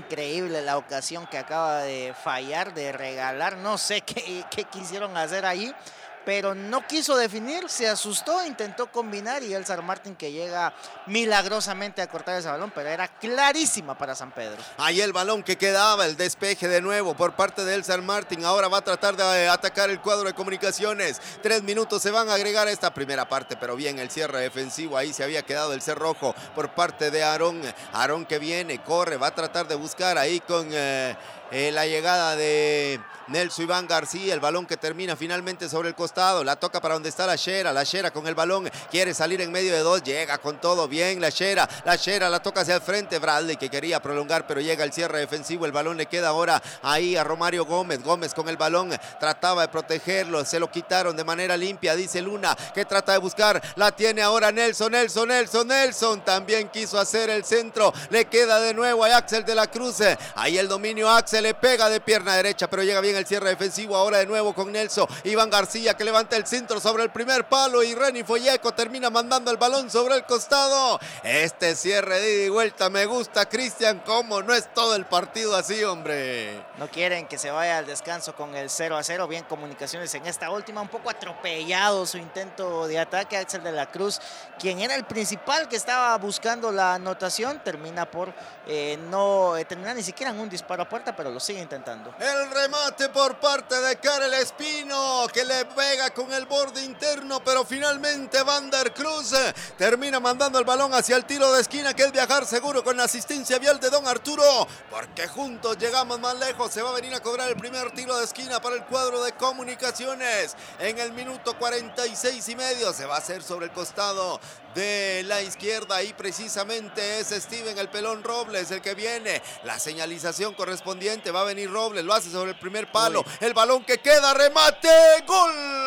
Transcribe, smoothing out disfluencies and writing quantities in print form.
increíble la ocasión que acaba de fallar, de regalar. No sé qué quisieron hacer ahí, pero no quiso definir, se asustó, intentó combinar y el San Martín que llega milagrosamente a cortar ese balón, pero era clarísima para San Pedro. Ahí el balón que quedaba, el despeje de nuevo por parte del San Martín. Ahora va a tratar de atacar el cuadro de Comunicaciones. 3 minutos se van a agregar a esta primera parte, pero bien el cierre defensivo. Ahí se había quedado el cerrojo por parte de Aarón. Aarón que viene, corre, va a tratar de buscar ahí con la llegada de Nelson Iván García, el balón que termina finalmente sobre el costado, la toca para donde está la Shera con el balón, quiere salir en medio de dos, llega con todo, bien la Shera la toca hacia el frente, Bradley que quería prolongar, pero llega el cierre defensivo, el balón le queda ahora ahí a Romario Gómez con el balón, trataba de protegerlo, se lo quitaron de manera limpia, dice Luna, que trata de buscar, la tiene ahora Nelson, también quiso hacer el centro, le queda de nuevo a Axel de la Cruz, ahí el dominio Axel, le pega de pierna derecha, pero llega bien el cierre defensivo, ahora de nuevo con Nelson, Iván García que levanta el centro sobre el primer palo y Reni Folleco termina mandando el balón sobre el costado. Este cierre de ida y vuelta me gusta, Cristian, como no es todo el partido así, hombre. No quieren que se vaya al descanso con el 0-0, bien Comunicaciones en esta última, un poco atropellado su intento de ataque, Axel de la Cruz, quien era el principal que estaba buscando la anotación, termina por no terminar ni siquiera en un disparo a puerta, pero lo sigue intentando. El remate por parte de Karel Espino, que le pega con el borde interno, pero finalmente Van der Cruz termina mandando el balón hacia el tiro de esquina, que es viajar seguro con la asistencia vial de don Arturo, porque juntos llegamos más lejos. Se va a venir a cobrar el primer tiro de esquina para el cuadro de Comunicaciones en el minuto 46 y medio. Se va a hacer sobre el costado de la izquierda y precisamente es Steven el Pelón Robles el que viene. La señalización correspondiente, va a venir Robles, lo hace sobre el primer palo. El balón que queda, remate, gol.